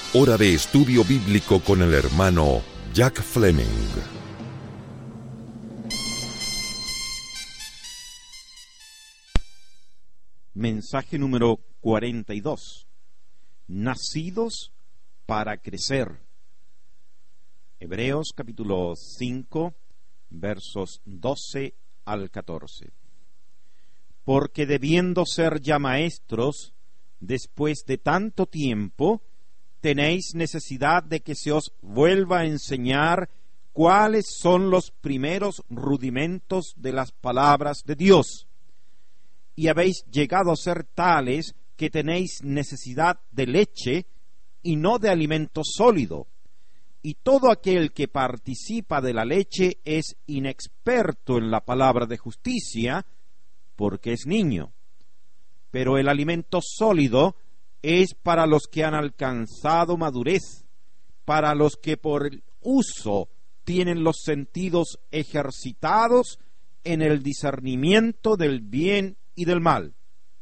Hora de estudio bíblico con el hermano Jack Fleming. Mensaje número 42. Nacidos para crecer. Hebreos capítulo 5, versos 12 al 14. Porque debiendo ser ya maestros, después de tanto tiempo, tenéis necesidad de que se os vuelva a enseñar cuáles son los primeros rudimentos de las palabras de Dios. Y habéis llegado a ser tales que tenéis necesidad de leche y no de alimento sólido. Y todo aquel que participa de la leche es inexperto en la palabra de justicia, porque es niño. Pero el alimento sólido es para los que han alcanzado madurez, para los que por el uso tienen los sentidos ejercitados en el discernimiento del bien y del mal.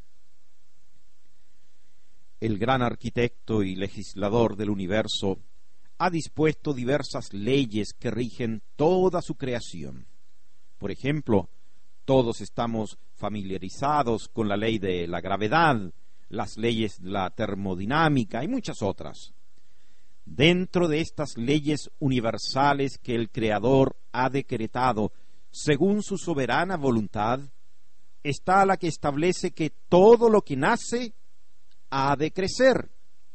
El gran arquitecto y legislador del universo ha dispuesto diversas leyes que rigen toda su creación. Por ejemplo, todos estamos familiarizados con la ley de la gravedad, las leyes de la termodinámica y muchas otras. Dentro de estas leyes universales que el Creador ha decretado según su soberana voluntad, está la que establece que todo lo que nace ha de crecer.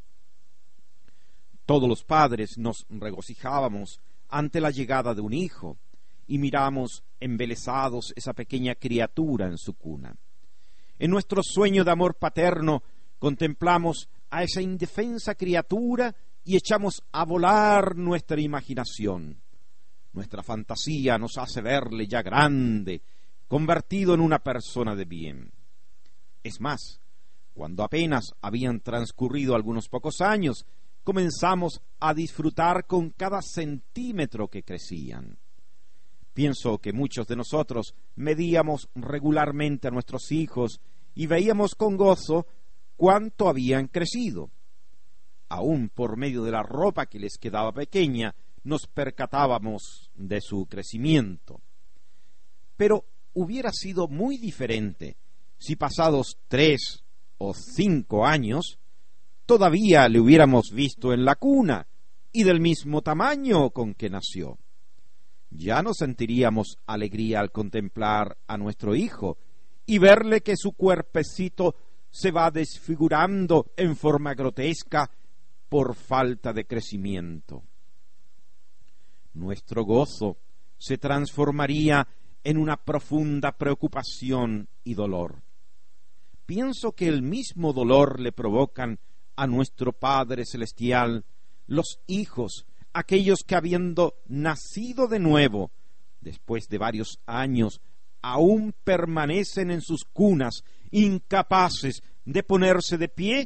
Todos los padres nos regocijábamos ante la llegada de un hijo y miramos embelesados esa pequeña criatura en su cuna. En nuestro sueño de amor paterno contemplamos a esa indefensa criatura y echamos a volar nuestra imaginación. Nuestra fantasía nos hace verle ya grande, convertido en una persona de bien. Es más, cuando apenas habían transcurrido algunos pocos años, comenzamos a disfrutar con cada centímetro que crecían. Pienso que muchos de nosotros medíamos regularmente a nuestros hijos y veíamos con gozo cuánto habían crecido. Aún por medio de la ropa que les quedaba pequeña, nos percatábamos de su crecimiento. Pero hubiera sido muy diferente si pasados 3 o 5 años todavía le hubiéramos visto en la cuna y del mismo tamaño con que nació. Ya no sentiríamos alegría al contemplar a nuestro hijo y verle que su cuerpecito se va desfigurando en forma grotesca por falta de crecimiento. Nuestro gozo se transformaría en una profunda preocupación y dolor. Pienso que el mismo dolor le provocan a nuestro Padre Celestial los hijos, aquellos que habiendo nacido de nuevo, después de varios años, aún permanecen en sus cunas, incapaces de ponerse de pie